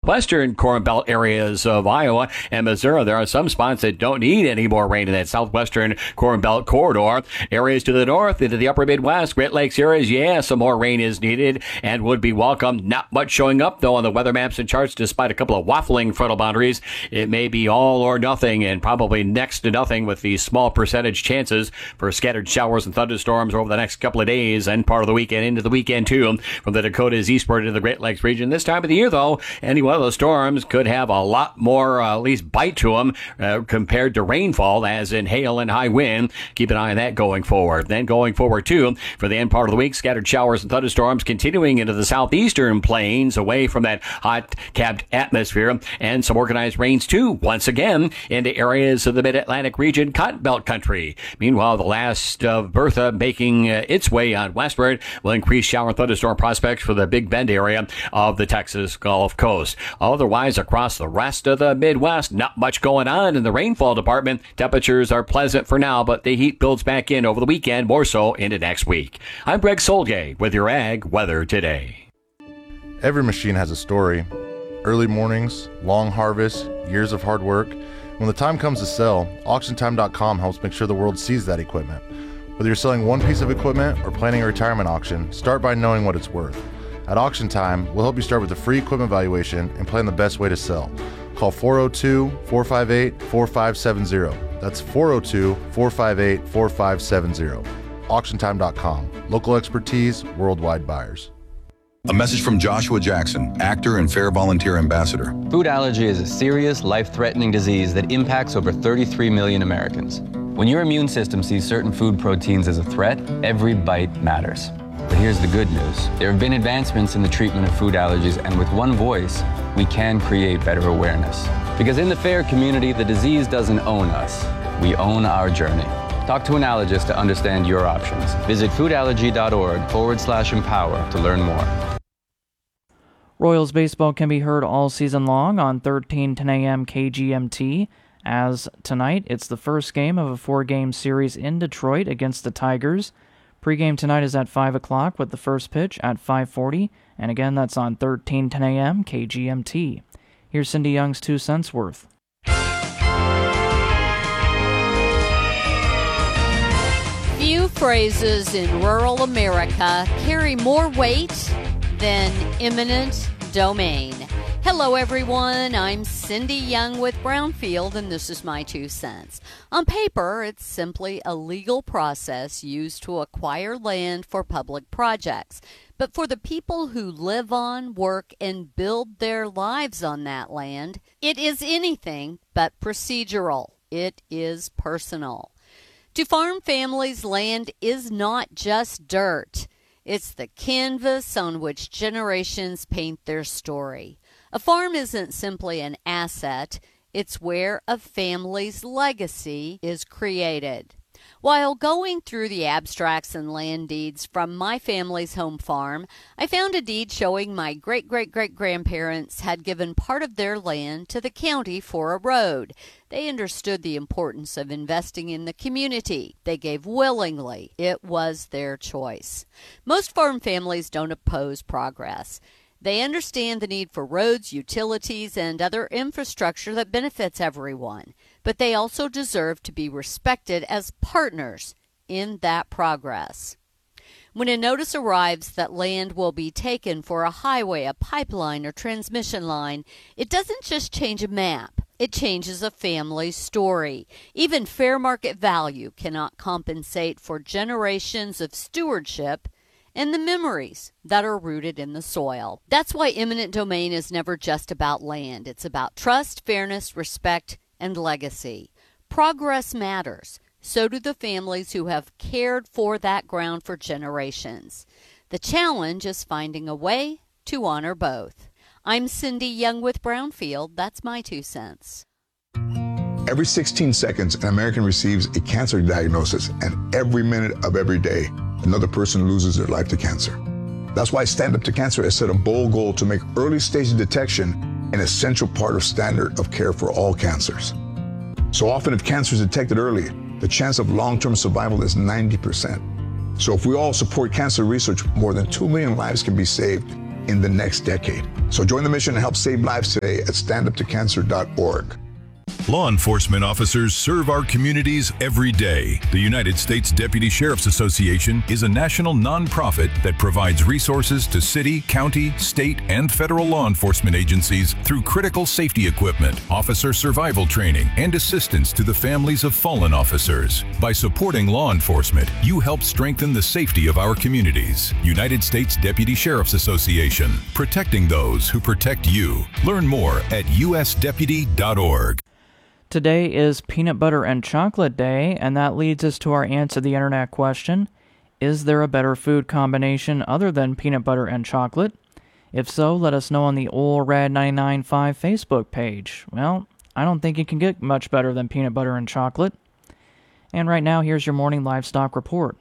southwestern Corn Belt areas of Iowa and Missouri. There are some spots that don't need any more rain in that southwestern Corn Belt corridor. Areas to the north into the upper Midwest, Great Lakes areas, yeah, some more rain is needed and would be welcome. Not much showing up, though, on the weather maps and charts, despite a couple of waffling frontal boundaries. It may be all or nothing, and probably next to nothing, with the small percentage chances for scattered showers and thunderstorms over the next couple of days and part of the weekend into the weekend, too, from the Dakotas eastward into the Great Lakes region. This time of the year, though, any one of those storms could have a lot more, at least bite to them, compared to rainfall, as in hail and high wind. Keep an eye on that going forward. Then going forward, too, for the end part of the week, scattered showers and thunderstorms continuing into the southeastern plains, away from that hot capped atmosphere, and some organized rains, too, once again, into areas of the mid-Atlantic region, Cotton Belt country. Meanwhile, the last of Bertha making its way on westward will increase shower and thunderstorm prospects for the Big Bend area of the Texas Gulf Coast. Otherwise, across the rest of the Midwest, not much going on in the rainfall department. Temperatures are pleasant for now, but the heat builds back in over the weekend, more so into next week. I'm Greg Solgay with your Ag Weather Today. Every machine has a story. Early mornings, long harvests, years of hard work. When the time comes to sell, AuctionTime.com helps make sure the world sees that equipment. Whether you're selling one piece of equipment or planning a retirement auction, start by knowing what it's worth. At Auction Time, we'll help you start with a free equipment valuation and plan the best way to sell. Call 402-458-4570. That's 402-458-4570. AuctionTime.com. Local expertise, worldwide buyers. A message from Joshua Jackson, actor and Fair Volunteer Ambassador. Food allergy is a serious, life-threatening disease that impacts over 33 million Americans. When your immune system sees certain food proteins as a threat, every bite matters. But here's the good news. There have been advancements in the treatment of food allergies, and with one voice, we can create better awareness. Because in the FAIR community, the disease doesn't own us. We own our journey. Talk to an allergist to understand your options. Visit foodallergy.org/empower to learn more. Royals baseball can be heard all season long on 13:10 a.m. KGMT. As tonight, it's the first game of a 4-game series in Detroit against the Tigers. Pre-game tonight is at 5 o'clock with the first pitch at 5:40, and again, that's on 13:10 a.m. KGMT. Here's Cindy Young's 2 cents worth. Few phrases in rural America carry more weight than eminent domain. Hello, everyone. I'm Cindy Young with Brownfield, and this is my 2 cents. On paper, it's simply a legal process used to acquire land for public projects. But for the people who live on, work, and build their lives on that land, it is anything but procedural. It is personal. To farm families, land is not just dirt. It's the canvas on which generations paint their story. A farm isn't simply an asset, it's where a family's legacy is created. While going through the abstracts and land deeds from my family's home farm, I found a deed showing my great-great-great-grandparents had given part of their land to the county for a road. They understood the importance of investing in the community. They gave willingly. It was their choice. Most farm families don't oppose progress. They understand the need for roads, utilities, and other infrastructure that benefits everyone. But they also deserve to be respected as partners in that progress. When a notice arrives that land will be taken for a highway, a pipeline, or transmission line, it doesn't just change a map. It changes a family's story. Even fair market value cannot compensate for generations of stewardship and the memories that are rooted in the soil. That's why eminent domain is never just about land. It's about trust, fairness, respect, and legacy. Progress matters. So do the families who have cared for that ground for generations. The challenge is finding a way to honor both. I'm Cindy Young with Brownfield. That's my 2 cents. Every 16 seconds, an American receives a cancer diagnosis, and every minute of every day, another person loses their life to cancer. That's why Stand Up to Cancer has set a bold goal to make early stage detection an essential part of standard of care for all cancers. So often, if cancer is detected early, the chance of long-term survival is 90%. So if we all support cancer research, more than 2 million lives can be saved in the next decade. So join the mission and help save lives today at standuptocancer.org. Law enforcement officers serve our communities every day. The United States Deputy Sheriff's Association is a national nonprofit that provides resources to city, county, state, and federal law enforcement agencies through critical safety equipment, officer survival training, and assistance to the families of fallen officers. By supporting law enforcement, you help strengthen the safety of our communities. United States Deputy Sheriff's Association, protecting those who protect you. Learn more at usdeputy.org. Today is Peanut Butter and Chocolate Day, and that leads us to our Answer the Internet question. Is there a better food combination other than peanut butter and chocolate? If so, let us know on the Ole Rad 99.5 Facebook page. Well, I don't think it can get much better than peanut butter and chocolate. And right now, here's your morning livestock report.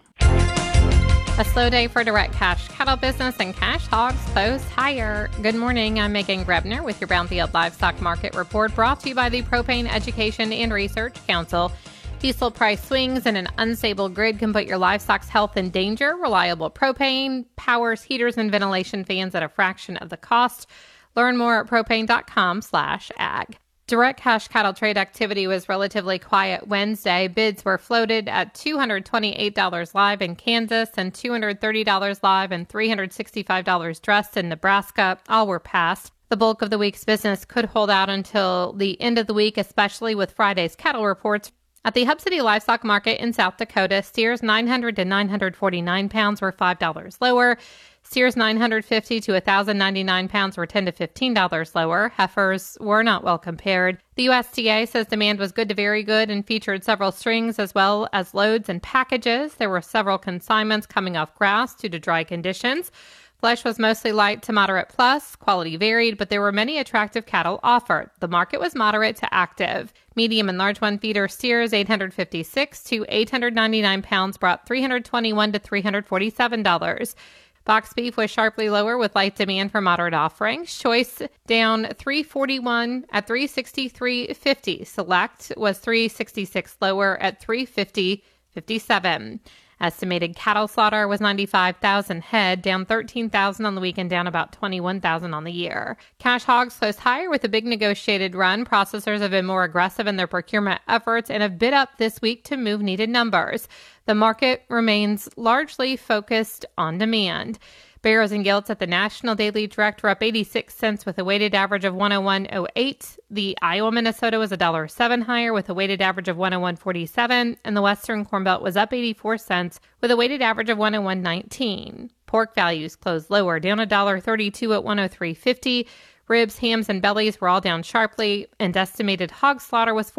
A slow day for direct cash cattle business and cash hogs closed higher. Good morning, I'm Megan Grebner with your Brownfield Livestock Market Report, brought to you by the Propane Education and Research Council. Diesel price swings and an unstable grid can put your livestock's health in danger. Reliable propane powers heaters and ventilation fans at a fraction of the cost. Learn more at propane.com/ag. Direct cash cattle trade activity was relatively quiet Wednesday. Bids were floated at $228 live in Kansas and $230 live and $365 dressed in Nebraska. All were passed. The bulk of the week's business could hold out until the end of the week, especially with Friday's cattle reports. At the Hub City Livestock Market in South Dakota, steers 900 to 949 pounds were $5 lower. Steers 950 to 1,099 pounds were $10 to $15 lower. Heifers were not well compared. The USDA says demand was good to very good and featured several strings as well as loads and packages. There were several consignments coming off grass due to dry conditions. Flesh was mostly light to moderate plus. Quality varied, but there were many attractive cattle offered. The market was moderate to active. Medium and large one feeder steers 856 to 899 pounds brought $321 to $347. Box beef was sharply lower with light demand for moderate offerings. Choice down $341 at $363.50. Select was $366 lower at $350.57. Estimated cattle slaughter was 95,000 head, down 13,000 on the week and down about 21,000 on the year. Cash hogs closed higher with a big negotiated run. Processors have been more aggressive in their procurement efforts and have bid up this week to move needed numbers. The market remains largely focused on demand. Barrows and Gilts at the National Daily Direct were up 86 cents with a weighted average of 101.08. The Iowa Minnesota was $1.07 higher with a weighted average of 101.47, and the Western Corn Belt was up 84 cents with a weighted average of 101.19. Pork values closed lower, down $1.32 at 103.50. Ribs, hams, and bellies were all down sharply, and estimated hog slaughter was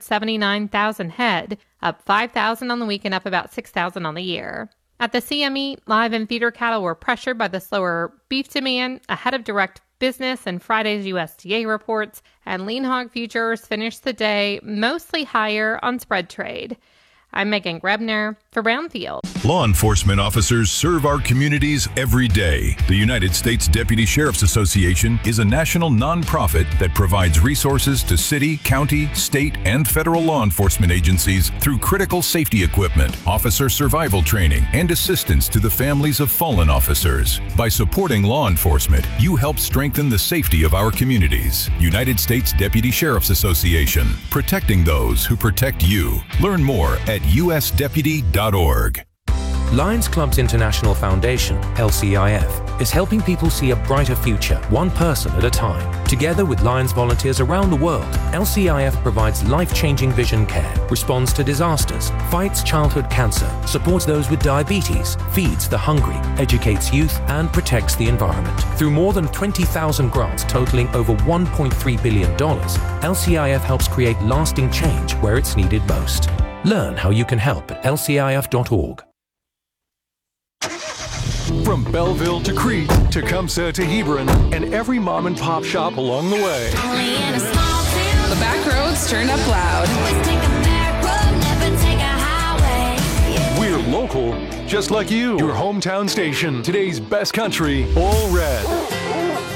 479,000 head, up 5,000 on the week and up about 6,000 on the year. At the CME, live and feeder cattle were pressured by the slower beef demand ahead of direct business and Friday's USDA reports, and lean hog futures finished the day mostly higher on spread trade. I'm Megan Grebner for Brownfield. Law enforcement officers serve our communities every day. The United States Deputy Sheriff's Association is a national nonprofit that provides resources to city, county, state, and federal law enforcement agencies through critical safety equipment, officer survival training, and assistance to the families of fallen officers. By supporting law enforcement, you help strengthen the safety of our communities. United States Deputy Sheriff's Association, protecting those who protect you. Learn more at usdeputy.org. Lions Clubs International Foundation, LCIF, is helping people see a brighter future, one person at a time. Together with Lions volunteers around the world, LCIF provides life-changing vision care, responds to disasters, fights childhood cancer, supports those with diabetes, feeds the hungry, educates youth, and protects the environment. Through more than 20,000 grants totaling over $1.3 billion, LCIF helps create lasting change where it's needed most. Learn how you can help at lcif.org. From Belleville to Crete, Tecumseh to Hebron, and every mom and pop shop along the way. The back roads turn up loud. We're local, just like you. Your hometown station, today's best country, Ole Red.